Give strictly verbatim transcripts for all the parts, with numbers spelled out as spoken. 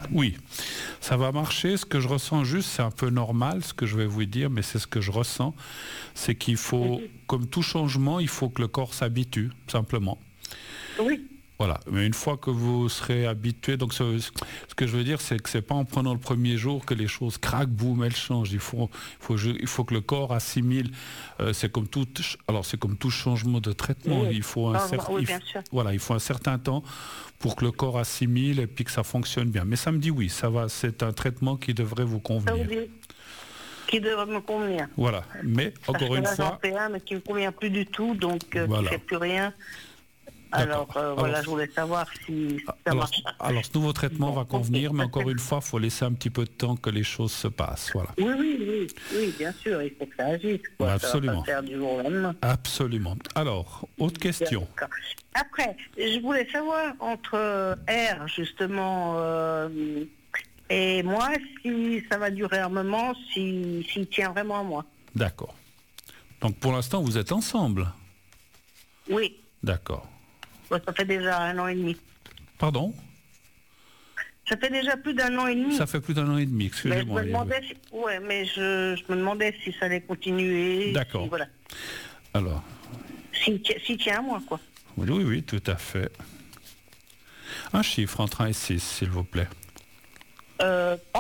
Oui, ça va marcher. Ce que je ressens juste, c'est un peu normal, ce que je vais vous dire, mais c'est ce que je ressens. C'est qu'il faut, comme tout changement, il faut que le corps s'habitue, simplement. Oui. Voilà, mais une fois que vous serez habitué, donc ce, ce que je veux dire, c'est que c'est pas en prenant le premier jour que les choses craquent, boum, elles changent. Il faut, il faut, il faut que le corps assimile. Euh, c'est comme tout, alors c'est comme tout changement de traitement. Oui. Il faut un Non, certain, oui, il bien faut, sûr. voilà, il faut un certain temps pour que le corps assimile et puis que ça fonctionne bien. Mais ça me dit oui, ça va. C'est un traitement qui devrait vous convenir. Qui devrait me convenir. Voilà, mais Parce encore que une là, fois, j'en fais un, mais qui ne me convient plus du tout, donc euh, voilà. qui ne fait plus rien. Alors, euh, voilà, alors, je voulais savoir si ça alors, marche. Alors, ce nouveau traitement bon, va convenir, okay. mais encore une fois, il faut laisser un petit peu de temps que les choses se passent. Voilà. Oui, oui, oui, oui, bien sûr, il faut que ça agisse. Quoi. Absolument. Ça va pas faire du jour au lendemain. Absolument. Alors, autre question. Après, je voulais savoir entre R, justement, euh, et moi, si ça va durer un moment, s'il si, si tient vraiment à moi. D'accord. Donc, pour l'instant, vous êtes ensemble? Oui. D'accord. Bon, ça fait déjà un an et demi. Pardon? Ça fait déjà plus d'un an et demi. Ça fait plus d'un an et demi, excusez-moi. Mais je me demandais si, ouais, mais je, je me demandais si ça allait continuer. D'accord. Si, voilà. Alors. S'il si tient à moi, quoi. Oui, oui, oui, tout à fait. Un chiffre entre un et six, s'il vous plaît. Euh, oh.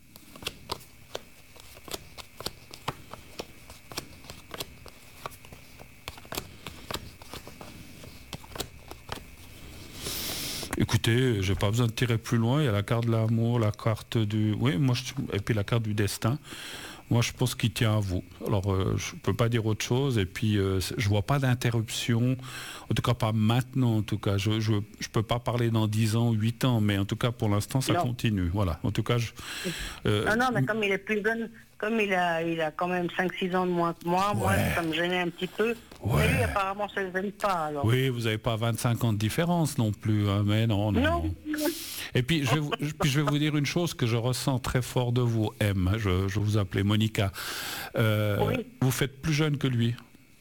Écoutez, j'ai pas besoin de tirer plus loin. Il y a la carte de l'amour, la carte du... Oui, moi, je... et puis la carte du destin. Moi, je pense qu'il tient à vous. Alors, euh, je ne peux pas dire autre chose. Et puis, euh, je ne vois pas d'interruption. En tout cas, pas maintenant, en tout cas. Je ne je, je peux pas parler dans dix ans, huit ans. Mais en tout cas, pour l'instant, ça non. continue. Voilà. En tout cas, je... Euh, non, non, mais comme il est plus jeune... Comme il a, il a quand même cinq six ans de moins que moi, ouais. moi, ça me gênait un petit peu. Ouais. Mais lui, apparemment, ça ne le gêne pas. Alors. Oui, vous n'avez pas vingt-cinq ans de différence non plus. Hein, mais non, non. Non. non. Et puis je, vous, puis, je vais vous dire une chose que je ressens très fort de vous, M. Je, je vous appelais Monica. Euh, oui. Vous faites plus jeune que lui.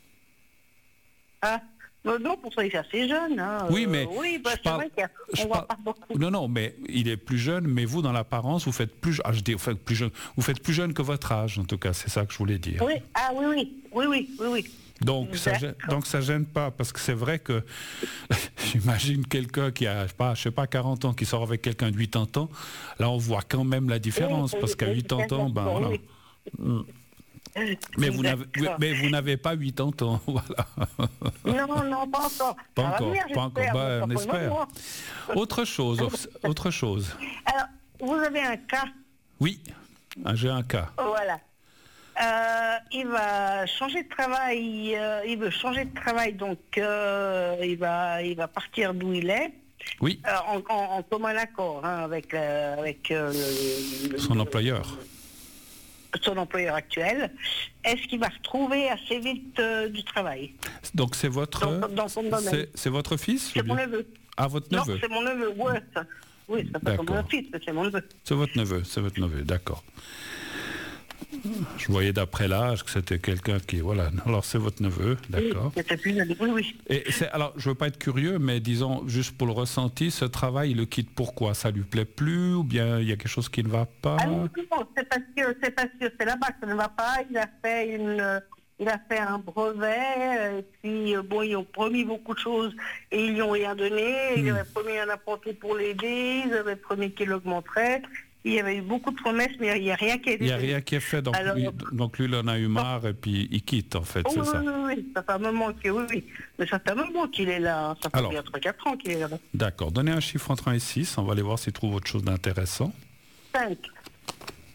Ah. Non, pour ça, il est assez jeune. Hein. Oui, mais... Euh, oui, bah, c'est parle, vrai qu'on ne voit pas beaucoup. Non, non, mais il est plus jeune, mais vous, dans l'apparence, vous faites plus... Ah, je dis, vous faites plus jeune, vous faites plus jeune que votre âge, en tout cas, c'est ça que je voulais dire. Oui, ah oui, oui, oui, oui, oui, oui. Donc ça, gêne, donc ça gêne pas, parce que c'est vrai que j'imagine quelqu'un qui a, je sais pas, je sais pas, quarante ans, qui sort avec quelqu'un de quatre-vingts ans, là, on voit quand même la différence, oui, parce qu'à quatre-vingts ans, ben voilà... Oui. Mm. Mais vous, n'avez, mais vous n'avez pas quatre-vingts ans, voilà. Non, non, pas encore. Pas encore, venir, pas encore, bah, on espère. Autre chose, autre chose. Alors, vous avez un cas. Oui, j'ai un cas. Voilà. Euh, il va changer de travail, euh, il veut changer de travail, donc euh, il, va, il va partir d'où il est. Oui. Euh, en, en, en commun accord hein, avec, euh, avec euh, le, son le, employeur. son employeur actuel. Est-ce qu'il va retrouver assez vite euh, du travail? Donc c'est votre dans, dans son domaine. C'est, c'est votre fils? C'est mon neveu. Ah, votre neveu? Non, c'est mon neveu, ouais. Ça, oui, ça peut être mon fils, mais c'est mon neveu. C'est votre neveu, c'est votre neveu, d'accord. Je voyais d'après l'âge que c'était quelqu'un qui... Voilà, alors c'est votre neveu, d'accord. Oui, c'était plus oui, oui. Et c'est, alors, je veux pas être curieux, mais disons, juste pour le ressenti, ce travail, il le quitte pourquoi? Ça lui plaît plus ou bien il y a quelque chose qui ne va pas? Ah non, c'est parce que c'est parce que c'est là-bas que ça ne va pas. Il a fait une... Il a fait un brevet, et puis bon, ils ont promis beaucoup de choses et ils lui ont rien donné. Ils hmm. avaient promis un apprenti pour l'aider, ils avaient promis qu'il augmenterait. Il y avait eu beaucoup de promesses, mais il n'y a rien qui a été Il n'y a rien qui est fait, donc, Alors, lui, donc lui, il en a eu marre et puis il quitte, en fait, oh, c'est oui, ça? Oui, oui, ça fait un moment qu'il oui, oui. Mais ça fait un moment qu'il est là. Ça fait Alors, bien trois quatre ans qu'il est là. D'accord. Donnez un chiffre entre un et six, on va aller voir s'il trouve autre chose d'intéressant. cinq.